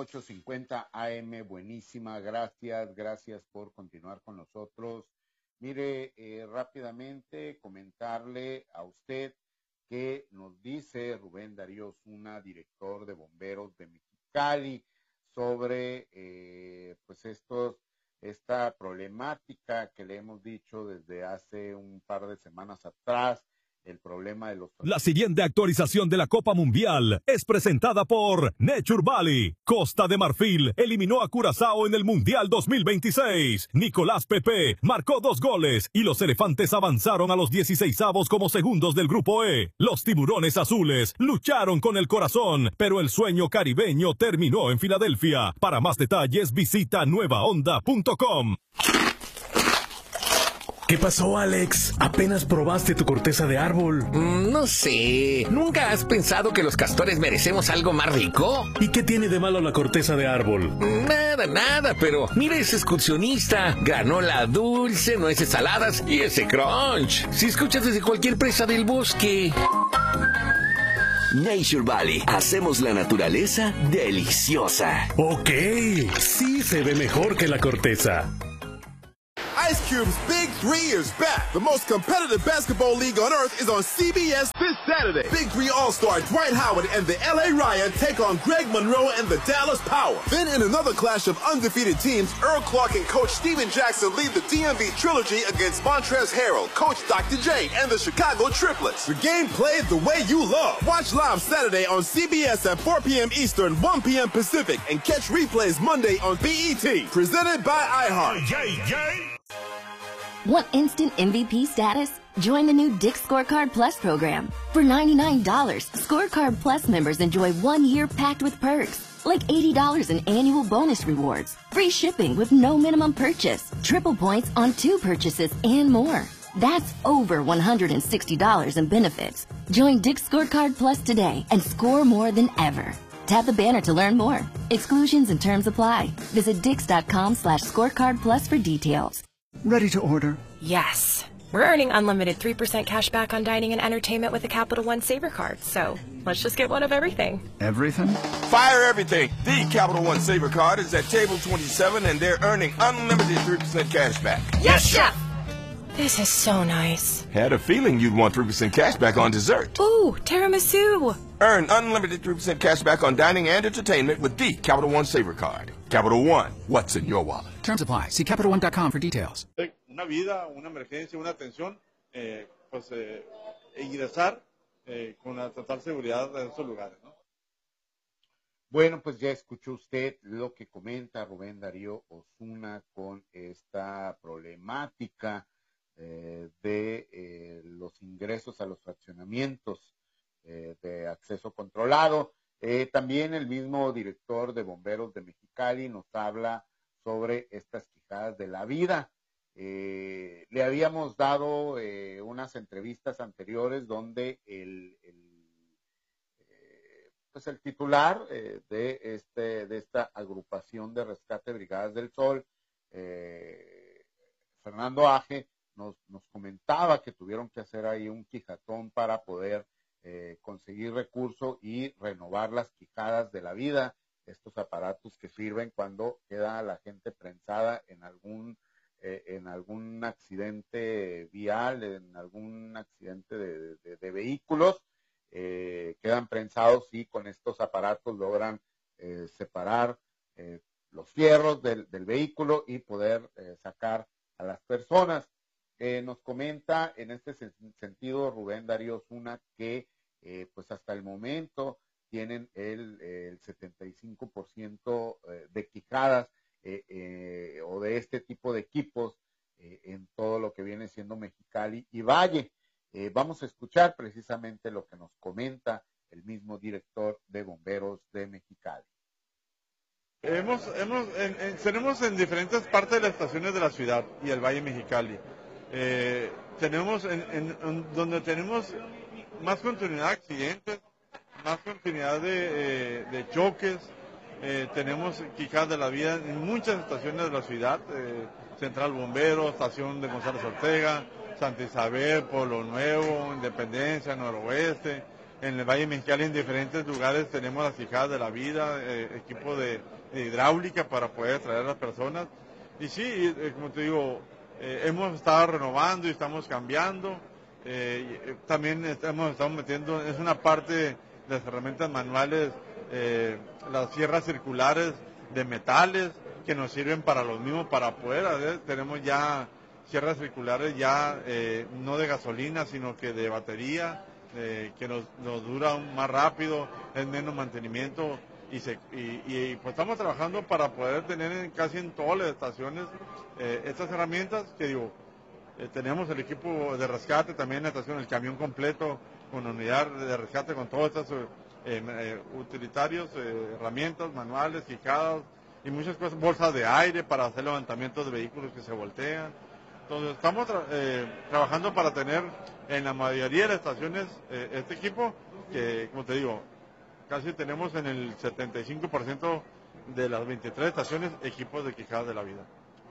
8:50 AM, buenísima, gracias por continuar con nosotros. Mire, rápidamente comentarle a usted que nos dice Rubén Darío Osuna, director de Bomberos de Mexicali, sobre pues esta problemática que le hemos dicho desde hace un par de semanas atrás, el problema de los... La siguiente actualización de la Copa Mundial es presentada por Nature Valley. Costa de Marfil eliminó a Curazao en el Mundial 2026. Nicolás Pepe marcó 2 goles y los elefantes avanzaron a los 16avos como segundos del Grupo E. Los tiburones azules lucharon con el corazón, pero el sueño caribeño terminó en Filadelfia. Para más detalles visita nuevaonda.com. ¿Qué pasó, Alex? ¿Apenas probaste tu corteza de árbol? No sé. ¿Nunca has pensado que los castores merecemos algo más rico? ¿Y qué tiene de malo la corteza de árbol? Nada, pero mira ese excursionista. Granola dulce, nueces saladas y ese crunch. Si escuchas desde cualquier presa del bosque. Nature Valley. Hacemos la naturaleza deliciosa. Ok, sí se ve mejor que la corteza. Ice Cube's Big 3 is back. The most competitive basketball league on earth is on CBS this Saturday. Big 3 All-Star Dwight Howard and the LA Riot take on Greg Monroe and the Dallas Power. Then in another clash of undefeated teams, Earl Clark and Coach Steven Jackson lead the DMV Trilogy against Montrezl Harrell, Coach Dr. J, and the Chicago Triplets. The game played the way you love. Watch live Saturday on CBS at 4 p.m. Eastern, 1 p.m. Pacific, and catch replays Monday on BET. Presented by iHeart. Want instant MVP status? Join the new Dick's Scorecard Plus program. For $99, Scorecard Plus members enjoy 1 year packed with perks, like $80 in annual bonus rewards, free shipping with no minimum purchase, triple points on 2 purchases, and more. That's over $160 in benefits. Join Dick's Scorecard Plus today and score more than ever. Tap the banner to learn more. Exclusions and terms apply. Visit dix.com/scorecard plus for details. Ready to order? Yes. We're earning unlimited 3% cash back on dining and entertainment with a Capital One Saver card, so let's just get one of everything. Everything? Fire everything. The Capital One Saver card is at table 27 and they're earning unlimited 3% cash back. Yes, Chef! This is so nice. Had a feeling you'd want 3% cash back on dessert. Ooh, tiramisu! Earn unlimited 3% cash back on dining and entertainment with the Capital One Saver card. Capital One, what's in your wallet? Terms apply. See CapitalOne.com for details. Una vida, una emergencia, una atención, ingresar con la total seguridad en esos lugares, ¿no? Bueno, pues ya escuchó usted lo que comenta Rubén Darío Osuna con esta problemática de los ingresos a los fraccionamientos de acceso controlado. También el mismo director de Bomberos de Mexicali nos habla sobre estas quijadas de la vida. Le habíamos dado unas entrevistas anteriores donde el titular de esta agrupación de rescate Brigadas del Sol, Fernando Aje, nos comentaba que tuvieron que hacer ahí un quijatón para poder conseguir recursos y renovar las quijadas de la vida, estos aparatos que sirven cuando queda la gente prensada en algún accidente vial, en algún accidente de vehículos, quedan prensados y con estos aparatos logran separar los fierros del vehículo y poder sacar a las personas. Nos comenta en este sentido Rubén Darío Osuna que pues hasta el momento tienen el 75% de quijadas o de este tipo de equipos en todo lo que viene siendo Mexicali y Valle. Vamos a escuchar precisamente lo que nos comenta el mismo director de Bomberos de Mexicali. Tenemos en diferentes partes de las estaciones de la ciudad y el Valle Mexicali. Tenemos donde tenemos más continuidad de accidentes, más continuidad de choques. Tenemos quijadas de la vida en muchas estaciones de la ciudad, Central Bombero, estación de González Ortega, Santa Isabel, Pueblo Nuevo, Independencia, Noroeste. en el Valle Mexicali, en diferentes lugares, tenemos las Quijadas de la Vida, equipo de hidráulica para poder traer a las personas. Y sí, como te digo, hemos estado renovando y estamos cambiando. También estamos metiendo, es una parte de las herramientas manuales, las sierras circulares de metales que nos sirven para los mismos, para poder hacer. Tenemos ya sierras circulares ya no de gasolina, sino que de batería, que nos dura más rápido, es menos mantenimiento y pues estamos trabajando para poder tener casi en todas las estaciones estas herramientas que digo, tenemos el equipo de rescate también en la estación, el camión completo con unidad de rescate con todos estos utilitarios, herramientas, manuales, quijadas y muchas cosas, bolsas de aire para hacer levantamientos de vehículos que se voltean. Entonces estamos trabajando para tener en la mayoría de las estaciones este equipo que, como te digo, casi tenemos en el 75% de las 23 estaciones equipos de Quijadas de la Vida.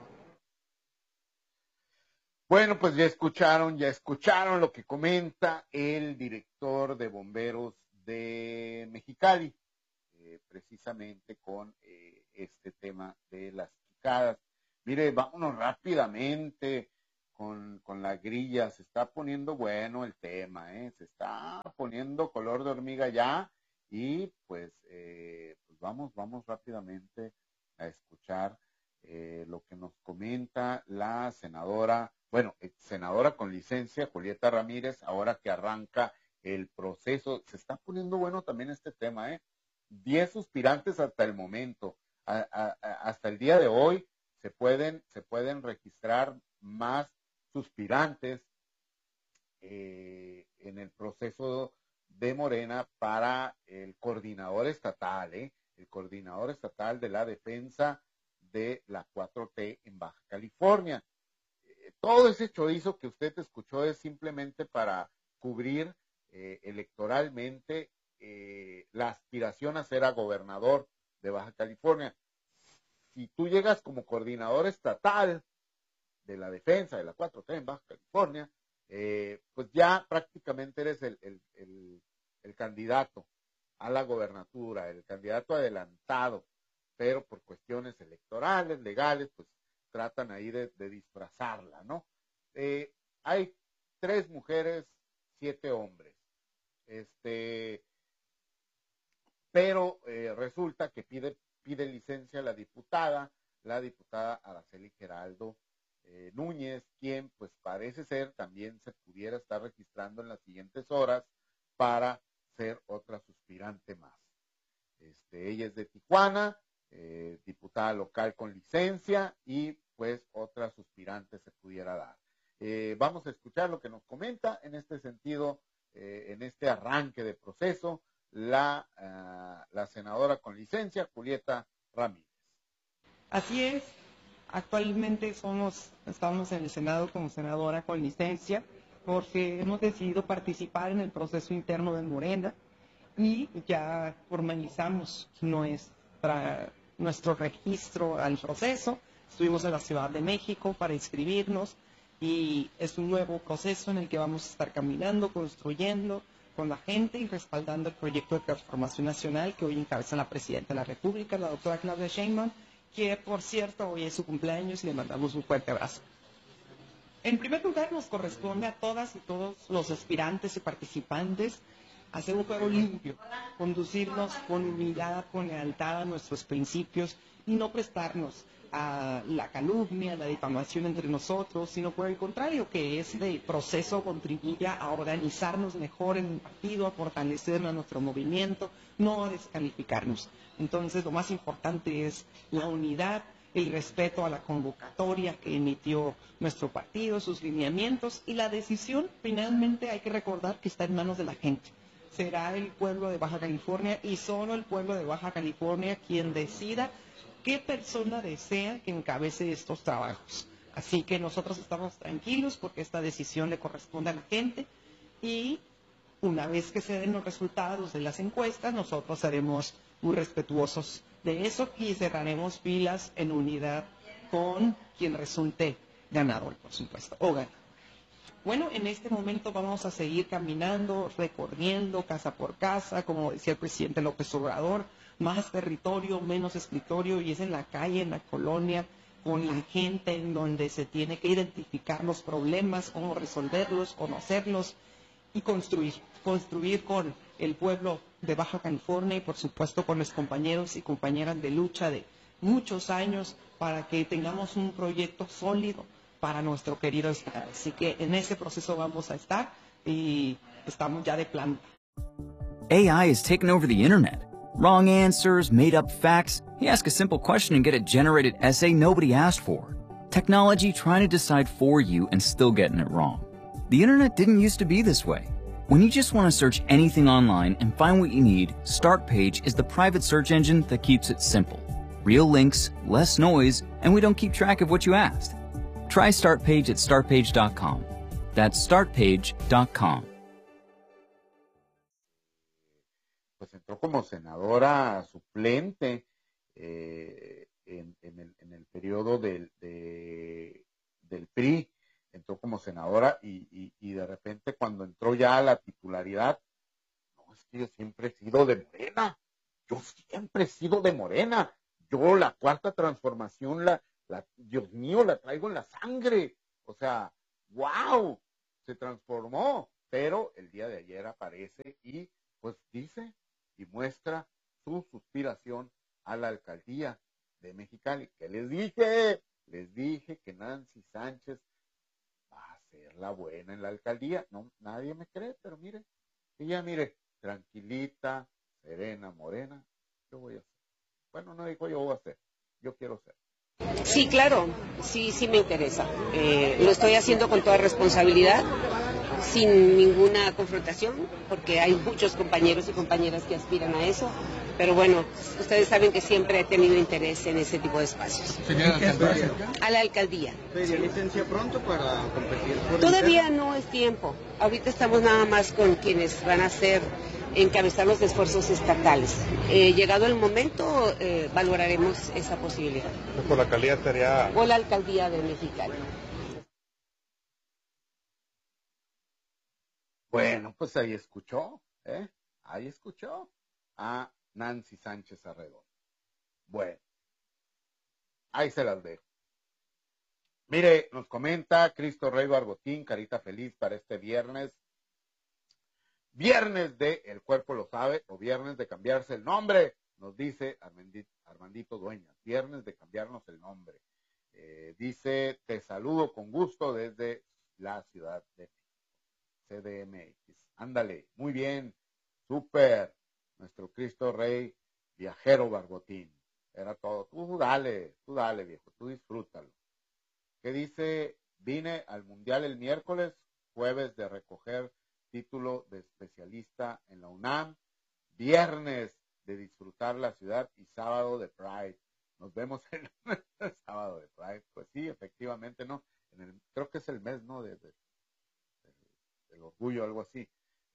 Bueno, pues ya escucharon lo que comenta el director de bomberos de Mexicali, precisamente con este tema de las quijadas. Mire, vámonos rápidamente con la grilla, se está poniendo bueno el tema, se está poniendo color de hormiga ya, y pues vamos rápidamente a escuchar lo que nos comenta la senadora, senadora con licencia, Julieta Ramírez, ahora que arranca el proceso. Se está poniendo bueno también este tema, 10 suspirantes hasta el momento, hasta el día de hoy se pueden registrar más suspirantes en el proceso de Morena para el coordinador estatal, el coordinador estatal de la defensa de la 4T en Baja California. Todo ese chorizo que usted escuchó es simplemente para cubrir electoralmente la aspiración a ser a gobernador de Baja California. Si tú llegas como coordinador estatal de la defensa de la 4T en Baja California, pues ya prácticamente eres el candidato a la gobernatura, el candidato adelantado, pero por cuestiones electorales, legales, pues tratan ahí de disfrazarla, ¿no? Hay 3 mujeres, 7 hombres, pero resulta que pide licencia la diputada Araceli Geraldo Núñez, quien pues parece ser también se pudiera estar registrando en las siguientes horas para ser otra suspirante más. Ella es de Tijuana, diputada local con licencia, y pues otra suspirante se pudiera dar. Vamos a escuchar lo que nos comenta en este sentido, en este arranque de proceso, la senadora con licencia, Julieta Ramírez. Así es, actualmente estamos en el Senado como senadora con licencia porque hemos decidido participar en el proceso interno de Morena y ya formalizamos nuestro registro al proceso. Estuvimos en la Ciudad de México para inscribirnos y es un nuevo proceso en el que vamos a estar caminando, construyendo con la gente y respaldando el proyecto de transformación nacional que hoy encabeza la Presidenta de la República, la doctora Claudia Sheinbaum, que por cierto hoy es su cumpleaños y le mandamos un fuerte abrazo. En primer lugar nos corresponde a todas y todos los aspirantes y participantes hacer un juego limpio, conducirnos con humildad, con lealtad a nuestros principios y no prestarnos a la calumnia, a la difamación entre nosotros, sino por el contrario, que este proceso contribuya a organizarnos mejor en un partido, a fortalecer a nuestro movimiento, no a descalificarnos. Entonces, lo más importante es la unidad, el respeto a la convocatoria que emitió nuestro partido, sus lineamientos, y la decisión finalmente hay que recordar que está en manos de la gente. Será el pueblo de Baja California y solo el pueblo de Baja California quien decida qué persona desea que encabece estos trabajos. Así que nosotros estamos tranquilos porque esta decisión le corresponde a la gente y una vez que se den los resultados de las encuestas, nosotros seremos muy respetuosos de eso y cerraremos filas en unidad con quien resulte ganador, por supuesto, o ganador. Bueno, en este momento vamos a seguir caminando, recorriendo casa por casa, como decía el presidente López Obrador, más territorio, menos escritorio, y es en la calle, en la colonia, con la gente, en donde se tiene que identificar los problemas, cómo resolverlos, conocerlos y construir con el pueblo de Baja California y por supuesto con los compañeros y compañeras de lucha de muchos años para que tengamos un proyecto sólido para nuestro querido estado. Así que en ese proceso vamos a estar y estamos ya de planta. AI has taken over the internet. Wrong answers, made up facts. You ask a simple question and get a generated essay nobody asked for. Technology trying to decide for you and still getting it wrong. The internet didn't used to be this way. When you just want to search anything online and find what you need, Startpage is the private search engine that keeps it simple. Real links, less noise, and we don't keep track of what you asked. Try Startpage at startpage.com. That's startpage.com. Pues entró como senadora suplente en el periodo del PRI, entró como senadora y de repente cuando entró ya a la titularidad, no, es que yo siempre he sido de Morena, yo la cuarta transformación, Dios mío, la traigo en la sangre, o sea, wow, se transformó, pero el día de ayer aparece y pues dice y muestra su suspiración a la alcaldía de Mexicali, que les dije que Nancy Sánchez va a ser la buena en la alcaldía, no, nadie me cree, pero mire, ella tranquilita, serena, morena, yo voy a hacer, bueno, no digo yo voy a hacer, yo quiero ser. Sí, claro, sí me interesa. Lo estoy haciendo con toda responsabilidad, sin ninguna confrontación, porque hay muchos compañeros y compañeras que aspiran a eso, pero bueno, ustedes saben que siempre he tenido interés en ese tipo de espacios. ¿Sería alcaldía? A la alcaldía. ¿Pediría licencia pronto para competir? Todavía no es tiempo. Ahorita estamos nada más con quienes van a encabezar los esfuerzos estatales. Llegado el momento, valoraremos esa posibilidad. ¿Por la alcaldía estaría? O la alcaldía de Mexicali. Bueno, pues ahí escuchó a Nancy Sánchez Arredondo. Bueno, ahí se las dejo. Mire, nos comenta Cristo Rey Barbotín, carita feliz para este viernes. Viernes de El Cuerpo Lo Sabe o viernes de cambiarse el nombre, nos dice Armandito Dueñas. Viernes de cambiarnos el nombre. Dice, te saludo con gusto desde la Ciudad de México. CDMX. Ándale, muy bien, súper. Nuestro Cristo Rey Viajero Barbotín. Era todo. Tú dale, viejo, tú disfrútalo. ¿Qué dice? Vine al Mundial el miércoles, jueves de recoger título de especialista en la UNAM, viernes de disfrutar la ciudad y sábado de Pride. Nos vemos el sábado de Pride. Pues sí, efectivamente, ¿no? Creo que es el mes, ¿no? del orgullo, algo así.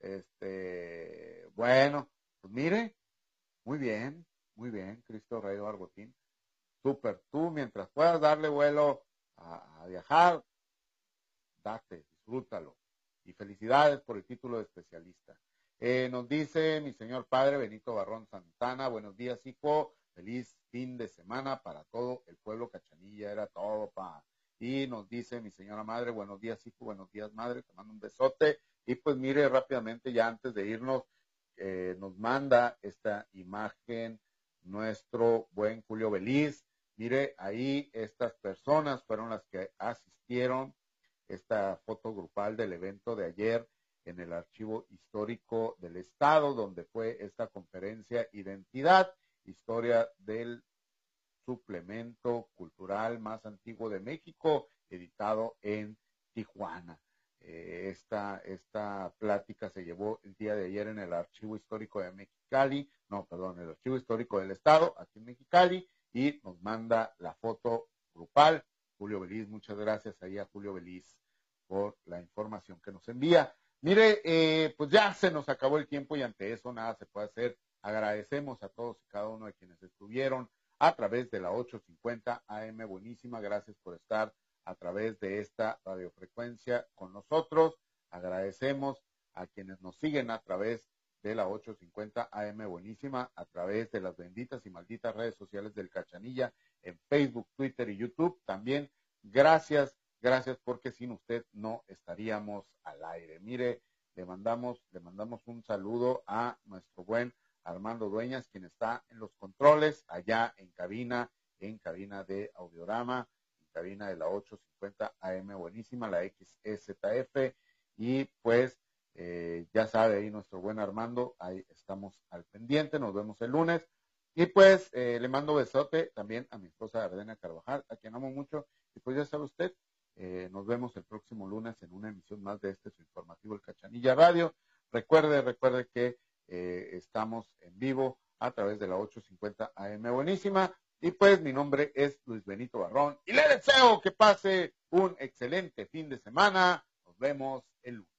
Bueno, pues mire, muy bien, Cristo Rey Barbotín. Súper, tú mientras puedas darle vuelo a viajar, disfrútalo. Y felicidades por el título de especialista. Nos dice mi señor padre Benito Barrón Santana, buenos días, hijo, feliz fin de semana para todo el pueblo Cachanilla, era todo, pa. Y nos dice mi señora madre, buenos días, hijo, buenos días, madre, te mando un besote. Y pues mire rápidamente, ya antes de irnos, nos manda esta imagen nuestro buen Julio Beliz. Mire, ahí estas personas fueron las que asistieron esta foto grupal del evento de ayer en el Archivo Histórico del Estado, donde fue esta conferencia Identidad, Historia del suplemento cultural más antiguo de México, editado en Tijuana. Esta plática se llevó el día de ayer en el Archivo Histórico de Mexicali, el Archivo Histórico del Estado, aquí en Mexicali, y nos manda la foto grupal. Julio Beliz, muchas gracias ahí a Julio Beliz por la información que nos envía. Mire, pues ya se nos acabó el tiempo y ante eso nada se puede hacer. Agradecemos a todos y cada uno de quienes estuvieron a través de la 850 AM. Buenísima, gracias por estar a través de esta radiofrecuencia con nosotros. Agradecemos a quienes nos siguen a través de la 850 AM Buenísima, a través de las benditas y malditas redes sociales del Cachanilla, en Facebook, Twitter y YouTube. También gracias porque sin usted no estaríamos al aire. Mire, le mandamos un saludo a nuestro buen Armando Dueñas, quien está en los controles, allá en cabina de Audiorama, en cabina de la 850 AM Buenísima, la XEZF, y pues ya sabe ahí nuestro buen Armando, ahí estamos al pendiente, nos vemos el lunes, y pues le mando besote también a mi esposa Ardena Carvajal, a quien amo mucho, y pues ya sabe usted, nos vemos el próximo lunes en una emisión más de su informativo El Cachanilla Radio. Recuerde que estamos en vivo a través de la 850 AM Buenísima, y pues mi nombre es Luis Benito Barrón, y le deseo que pase un excelente fin de semana. Nos vemos el lunes.